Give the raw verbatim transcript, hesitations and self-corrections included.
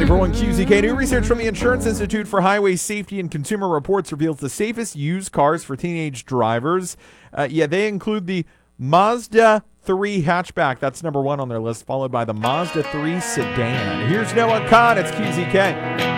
Number one Q Z K. New research from the Insurance Institute for Highway Safety and Consumer Reports reveals the safest used cars for teenage drivers. Uh, yeah, they include the Mazda three hatchback. That's number one on their list, followed by the Mazda three sedan. Here's Noah Khan. It's Q Z K.